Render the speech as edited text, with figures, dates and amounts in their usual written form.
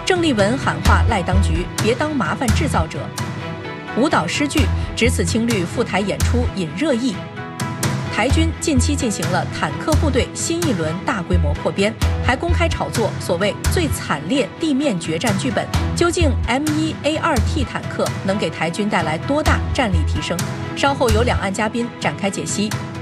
郑丽文喊话赖当局别当麻烦制造者。舞蹈诗句只此青绿赴台演出引热议。台军近期进行了坦克部队新一轮大规模扩编，还公开炒作所谓最惨烈地面决战剧本。究竟 M1A2T 坦克能给台军带来多大战力提升？稍后由两岸嘉宾展开解析。